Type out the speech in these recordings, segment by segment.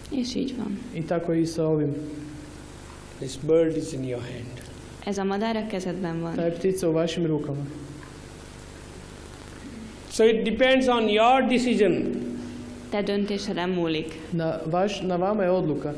És így van. I tako i sa ovim. This bird is in your hand. Ez a madár a kezedben van. Ta je ptica u vašim rukama. So it depends on your decision. Te döntéseden múlik. Na vama je odluka.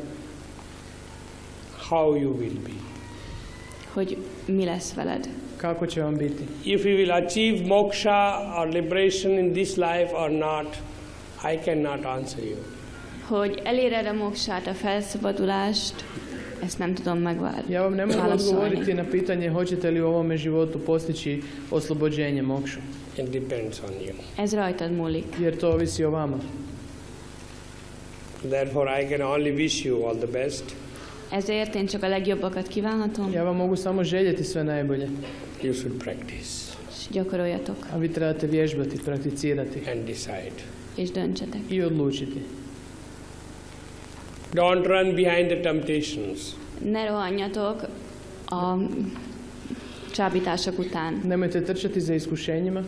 How you will be. Hogy mi lesz veled. Kako će vam biti. If you will achieve moksha or liberation in this life or not, I cannot answer you. Hogy eléred a moksát, a felszabadulást, ezt nem tudom megválaszolni. Ja vam ne mogu odgovoriti na pitanje hoćete li u ovome životu postići oslobođenje, mokšu. It depends on you. Ez rajtad múlik. Jer to ovisi o vama. Therefore I can only wish you all the best. Ezért én csak a legjobbakat kívánhatom. Ja vam mogu samo željeti sve najbolje. You should practice. És gyakoroljatok. A vi trebate vježbati, prakticirati. And decide. És döntsetek. I odlučiti. Don't run behind the temptations. Ne rohanjatok a csábítások után. Nemojte trčati za iskušenjima.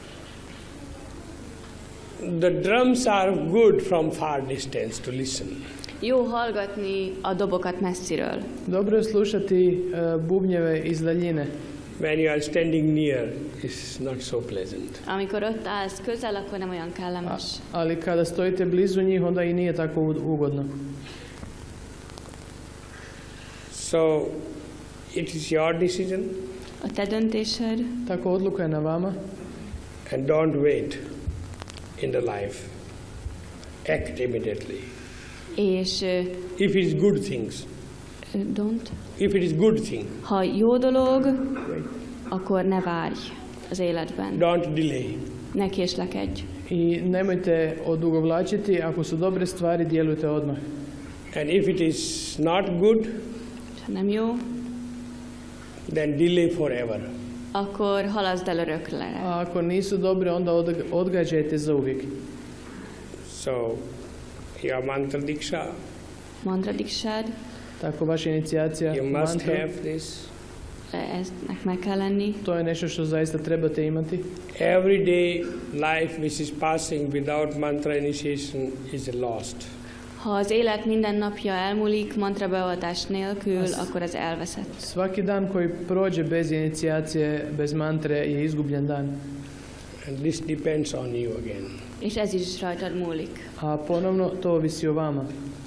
The drums are good from far distance to listen. Jó hallgatni a dobokat messziről. Dobro je slušati bubnjeve iz daljine. When you are standing near, it's not so pleasant. Amikor ott állsz közel, akkor nem olyan kellemes. Ali kada stojite blizu njih, onda i nije tako ugodno. So, it is your decision. A te döntésed. Tako odluka je na vama. And don't wait in the life. Act immediately. És if it is good things. Don't. If it is good thing. Ha jó dolog, akkor ne várj az életben. Don't delay. Ne késlekedj. I nemojte odugovlačiti, ako su dobre stvari, djelujte odmah. And if it is not good, ha nem jó, then delay forever. Akkor halaszd el örökre. A ako nisu dobre, onda odgađajte za uvijek. So, your mantra diksha. Mantra dikshad. Tako vaša inicijacija. You must have this. Eznek meg kell lenni. To je nešto što zaista trebate imati. Everyday life which is passing without mantra initiation is lost. Ha az élet minden napja elmúlik mantra beavatás nélkül, akkor az elveszett. Svaki dan koji prođe bez inicijacije, bez mantre je izgubljen dan. And this depends on you again. És ez is rajtad múlik. A ponovno to ovisi o vama.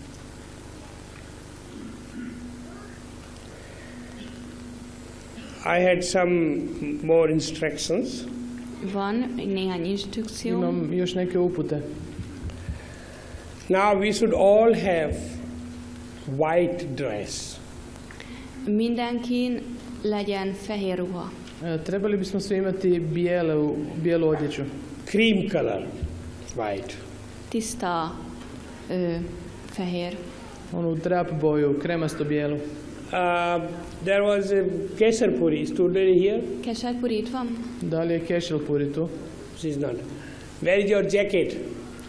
I had some more instructions. Van néhány instrukció. Imam još neke upute. Now we should all have white dress. Mindenkin legyen fehér ruha. Trebali bismo svi imati bijelu odjeću. Cream color, white. Tiszta fehér. Onu drap boju, kremasto bijelu. There was a kesar puri. Student here? Kesar puri itt van? Da li je kešel puri tu? She's not. Where is your jacket?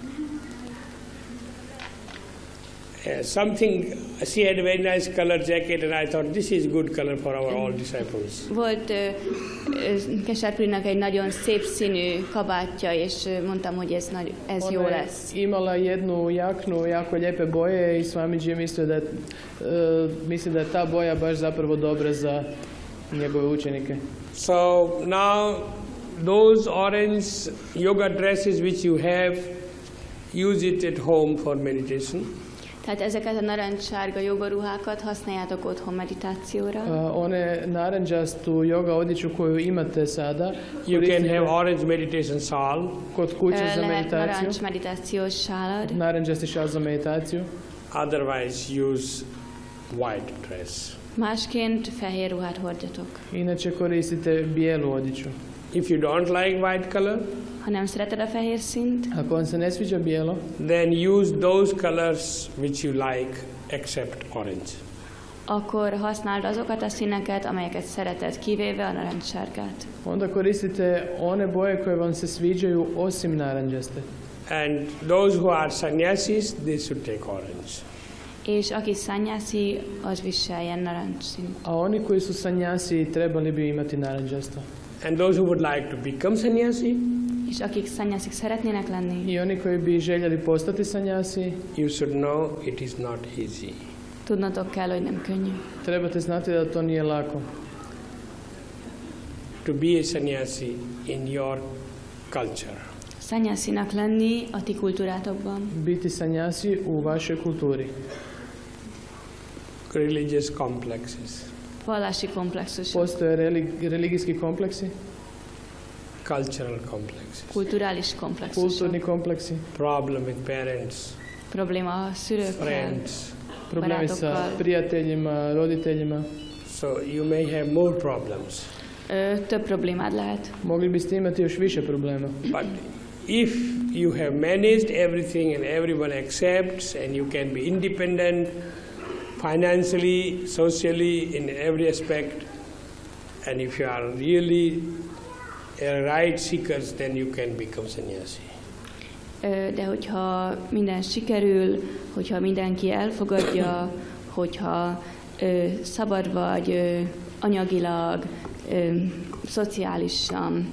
Something, she had a very nice color jacket and I thought this is good color for our all disciples. Volt Kesar Purinak egy nagyon szép színű kabátja, és mondtam, hogy ez jó lesz. Imala jednu jaknu, jako lijepe boje i Swamiji je misli da je ta boja baš zapravo dobra za njegove učenike. So now those orange yoga dresses which you have, use it at home for meditation. Tehát ezeket a narancssárga jogaruhákat használjátok otthon meditációra. One naranđastu joga odjeću koju imate sada, you can have orange meditation shawl. Kod kuće za lehet meditaciju. narancs meditációs sálad. Naranđasti šal za meditaciju. Otherwise use white dress. Másként fehér ruhát hordjatok. Inače koristite bijelu odjeću. If you don't like white color, ha nem szereted a fehér színt, ako vam se ne sviđa bijelo, then use those colors which you like except orange. Akkor használd azokat a színeket, amelyeket szereted, kivéve a narancssárgát. Onda koristite one boje koje vam se sviđaju osim naranđaste. And those who are sannyasis, they should take orange. És aki sannyasi, az viseljen narancsszínt. A oni koji su sannyasi trebali bi imati naranđasto. And those who would like to become sannyasi, és akik szanyászik szeretnének lenni, I oni koji bi željeli postati sanjasi, you should know it is not easy. tudnotok kell, hogy nem könnyű. trebate znati da to nije lako. To be a sannyasi in your culture. Szanyászinak lenni a ti kultúrátokban. Biti sanjasi u vašoj kulturi. Religious complexes, Vallási komplexus, Postoje religijski kompleksi, cultural complexes, kulturális komplexus, kulturni kompleksi, problem with parents, probléma a szülőkkel, friends. problemi sa Barátokkal. prijateljima, roditeljima. So you may have more problems. Több problémád lehet. Mogli biste imati još više problema. But if you have managed everything and everyone accepts and you can be independent financially, socially, in every aspect, and if you are really right seekers, then you can become sannyasi. De hogyha minden sikerül, hogyha mindenki elfogadja, hogyha szabad vagy anyagilag, szociálisan,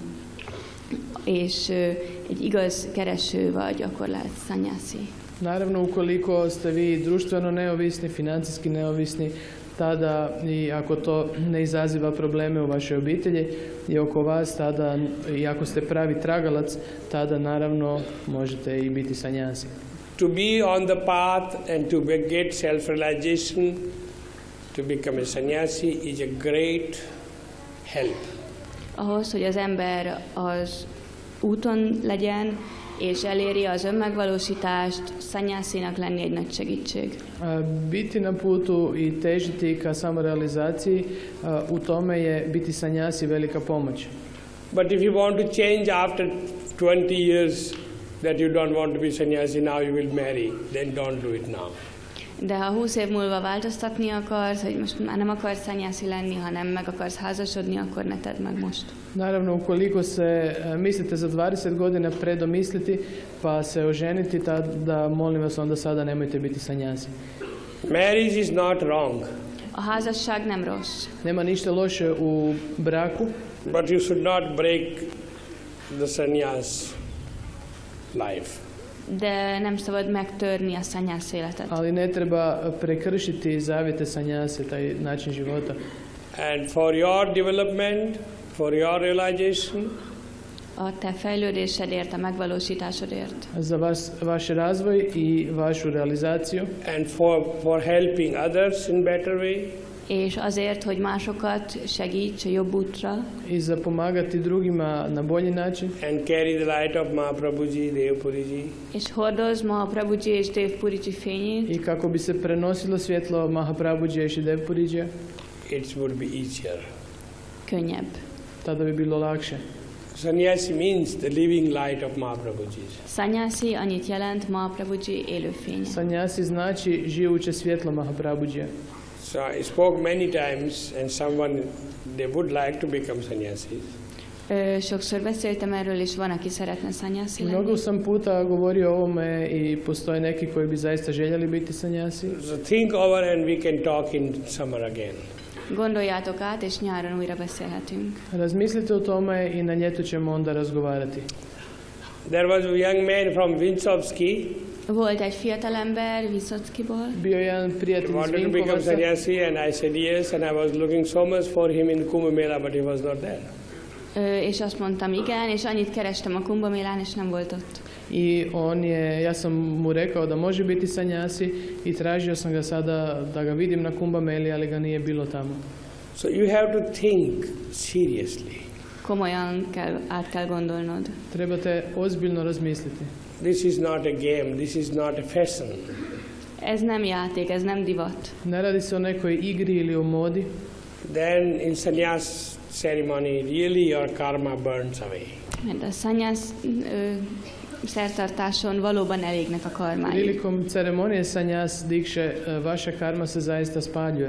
és egy igaz kereső vagy, akkor lehet szanyászi. Naravno, ukoliko ste vi društveno neovisni, financijski neovisni, tada i ako to ne izaziva probleme u vašoj obitelji i oko vas, tada i ako ste pravi tragalac, tada naravno možete i biti sanjasi. To be on the path and to get self-realization, to become a sannyasi is a great help. Ahhoz, hogy az ember az úton legyen, és eléri az önmegvalósítást, szanyászinak lenni egy nagy segítség. Biti na putu i težiti ka samorealizaciji, u tome je biti sanjasi velika pomoć. But if you want to change after 20 years that you don't want to be sannyasi, now you will marry, then don't do it now. De ha 20 év múlva változtatni akarsz, hogy most már nem akarsz szanyászi lenni, hanem meg akarsz házasodni, akkor ne tedd meg most. Naravno, ukoliko se mislite za 20 godina predomisliti pa se oženiti, tada molim vas onda sada nemojte biti sanjasi. Marriage is not wrong, A házasság nem rossz, Nema ništa loše u braku, but you should not break the sannyas life. de nem szabad megtörni a szanyász életet. ali ne treba prekršiti zavjete sanjase, taj način života. And for your development, for your realization, A te fejlődésedért, a megvalósításodért, Za vaš razvoj i vašu realizaciju and for helping others in better way, és azért, hogy másokat segíts a jobb útra, i za pomagati drugima na bolji način and carry the light of Mahaprabhuji, Devpuriji, és hordozd ma a Prabhuji és Dev Puriji fényét, i kako bi se prenosilo svjetlo Mahaprabhuđija i Devpuriđija, it would be easier. könnyebb. tada bi bilo lakše. Sannyasi means the living light of Mahaprabhuji. Szanyászi annyit jelent ma a Prabhuji élő fénye. Sanjasi znači živuće svjetlo Mahaprabhuđija. So I spoke many times, and someone, they would like to become sannyasis. Sokszor beszéltem erről, és van, aki szeretne szanyászi lenni. Mnogo sam puta govorio o ovome i postoje neki koji bi zaista željeli biti sanjasi. So think over and we can talk in summer again. Gondoljátok át, és nyáron újra beszélhetünk. Razmislite o tome i na ljeto ćemo onda razgovarati. There was a young man from Vinsovsky, Volt egy fiatalember Viszockiból, Bio je jedan prijatelj iz wanted to become Vinkovaca sannyasi, and I said yes, and I was looking so much for him in Kumbh Mela, but he was not there. és azt mondtam igen, és annyit kerestem a Kumbamélán, és nem volt ott. i ja sam mu rekao da može biti sanjasi i tražio sam ga sada da ga vidim na Kumbh Meli, ali ga nije bilo tamo. So you have to think seriously. Komolyan át kell gondolnod. Trebate ozbiljno razmisliti. This is not a game, this is not a fashion. Ez nem játék, ez nem divat. Ne radi se o nekoj igri ili o modi. Then in sannyas ceremony, really your karma burns away. Mert a szanyász szertartáson valóban elégnek a karmáid. Prilikom ceremonije sanjas dikše vaša karma se zaista spaljuje.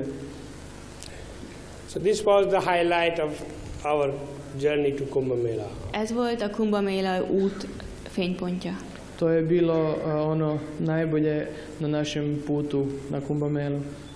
So this was the highlight of our journey to Kumbh Mela. Ez volt a Kumbhaméla út fénypontja. To je bilo ono najbolje na našem putu na Kumbh Melu.